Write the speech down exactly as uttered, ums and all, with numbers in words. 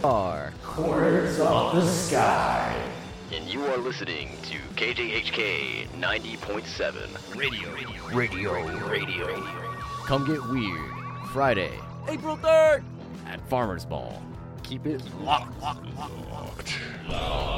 are Corners of the Sky. And you are listening to K J H K ninety point seven. Radio. Radio. Radio. Come Get Weird, Friday, April third, at Farmer's Ball. Keep it locked. locked, locked.